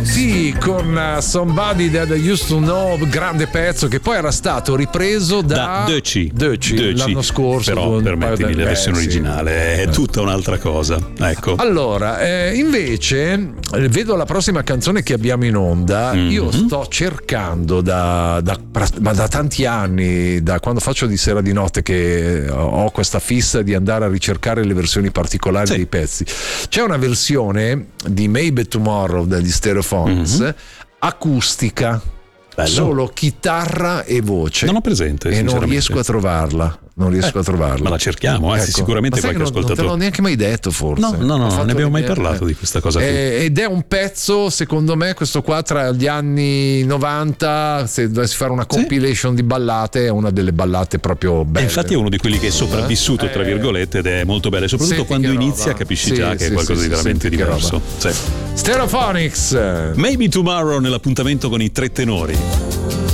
Sì, con Somebody That I Used to Know, grande pezzo che poi era stato ripreso da Deci l'anno scorso. Però permettimi, la versione originale è tutta un'altra cosa. Ecco. Allora, invece vedo la prossima canzone che abbiamo in onda. Io sto cercando da tanti anni, da quando faccio di sera di notte, che ho questa fissa di andare a ricercare le versioni particolari dei pezzi. C'è una versione di Maybe Tomorrow degli Stereophonics acustica. Bello. Solo chitarra e voce. Non ho presente e non riesco a trovarla. Ma la cerchiamo, anzi, ecco. Sicuramente qualche ascoltatore. Non te l'ho neanche mai detto, forse. No, non ne abbiamo mai parlato di questa cosa qui. Ed è un pezzo, secondo me, questo qua tra gli anni 90, se dovessi fare una compilation di ballate, è una delle ballate proprio belle. E infatti è uno di quelli che è sopravvissuto, tra virgolette, ed è molto bello. Soprattutto quando inizia capisci già che è qualcosa di veramente diverso. Stereophonics. Maybe Tomorrow nell'appuntamento con i tre tenori.